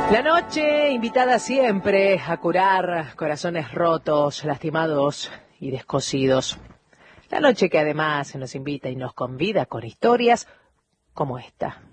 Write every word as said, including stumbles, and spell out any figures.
La noche invitada siempre a curar corazones rotos, lastimados y descosidos. La noche que además nos invita y nos convida con historias como esta.